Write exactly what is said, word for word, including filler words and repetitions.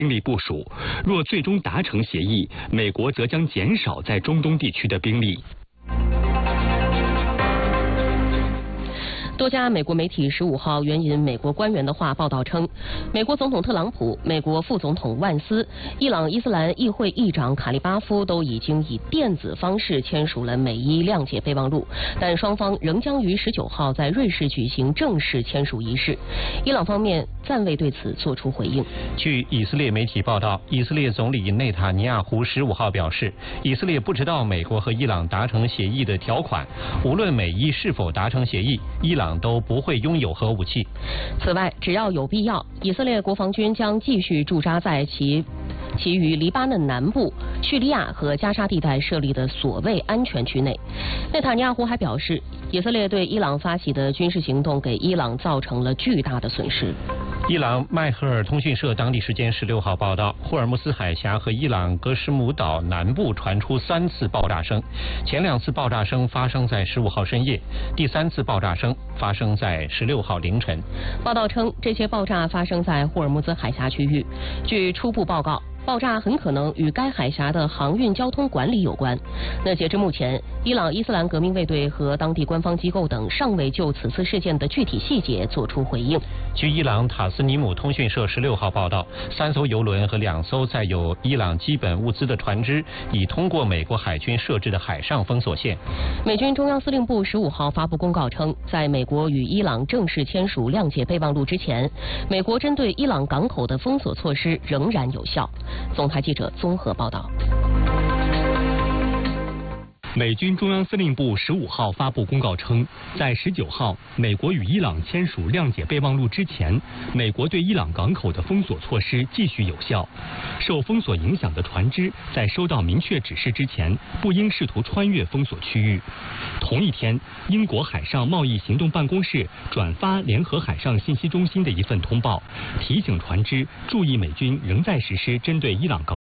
兵力部署。若最终达成协议，美国则将减少在中东地区的兵力。 多家美国媒体十五号援引美国官员的话报道称，美国总统特朗普、美国副总统万斯、伊朗伊斯兰议会议长卡利巴夫都已经以电子方式签署了美伊谅解备忘录，但双方仍将于十九号在瑞士举行正式签署仪式。伊朗方面暂未对此作出回应。 据以色列媒体报道，以色列总理内塔尼亚胡十五号表示，以色列不知道美国和伊朗达成协议的条款，无论美伊是否达成协议，伊朗都不会拥有核武器。 此外，只要有必要，以色列国防军将继续驻扎在其其于黎巴嫩南部、叙利亚和加沙地带设立的所谓安全区内。内塔尼亚胡还表示，以色列对伊朗发起的军事行动给伊朗造成了巨大的损失。 伊朗麦赫尔通讯社当地时间十六号报道，霍尔木斯海峡和伊朗格什姆岛南部传出三次爆炸声，前两次爆炸声发生在十五号深夜，第三次爆炸声发生在十六号凌晨。 报道称，这些爆炸发生在霍尔木兹海峡区域。据初步报告，爆炸很可能与该海峡的航运交通管理有关。那截至目前，伊朗伊斯兰革命卫队和当地官方机构等尚未就此次事件的具体细节作出回应。 据伊朗塔斯尼姆通讯社十六号报道，三艘油轮和两艘载有伊朗基本物资的船只已通过美国海军设置的海上封锁线。 美军中央司令部十五号发布公告称，在美国与伊朗正式签署谅解备忘录之前，美国针对伊朗港口的封锁措施仍然有效。总台记者综合报道。 美军中央司令部十五号发布公告称，在十九号美国与伊朗签署谅解备忘录之前，美国对伊朗港口的封锁措施继续有效。受封锁影响的船只在收到明确指示之前，不应试图穿越封锁区域。同一天，英国海上贸易行动办公室转发联合海上信息中心的一份通报，提醒船只注意美军仍在实施针对伊朗港